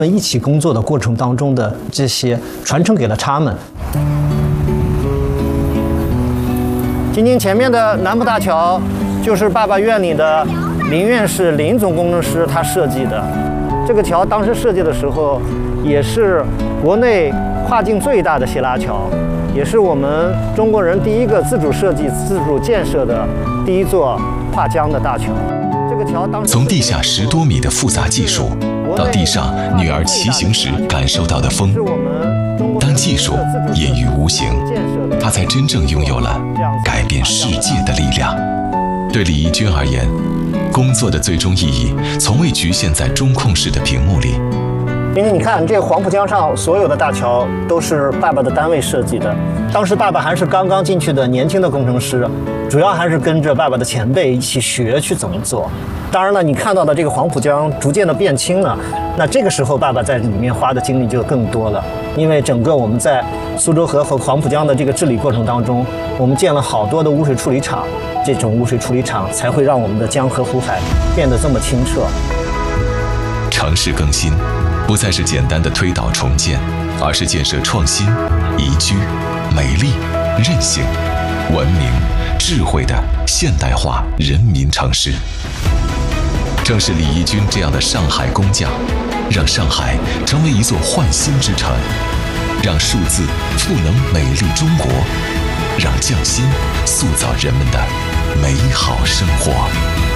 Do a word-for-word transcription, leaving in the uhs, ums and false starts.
一起工作的过程当中的这些传承给了他们。晶晶前面的南浦大桥，就是爸爸院里的林院士林总工程师他设计的。这个桥当时设计的时候，也是国内跨境最大的斜拉桥，也是我们中国人第一个自主设计、自主建设的第一座跨江的大桥。这个桥当时从地下十多米的复杂技术，到地上女儿骑行时感受到的风，当技术隐于无形，她才真正拥有了改变世界的力量。对李怡君而言，工作的最终意义从未局限在中控室的屏幕里。 因为你看，这个黄浦江上所有的大桥都是爸爸的单位设计的。当时爸爸还是刚刚进去的年轻的工程师，主要还是跟着爸爸的前辈一起学去怎么做。当然了，你看到的这个黄浦江逐渐的变清了，那这个时候爸爸在里面花的精力就更多了。因为整个我们在苏州河和黄浦江的这个治理过程当中，我们建了好多的污水处理厂，这种污水处理厂才会让我们的江河湖海变得这么清澈。 城市更新不再是简单的推倒重建，而是建设创新、宜居、美丽、韧性、文明、智慧的现代化人民城市。正是李怡君这样的上海工匠，让上海成为一座焕新之城，让数字赋能美丽中国，让匠心塑造人们的美好生活。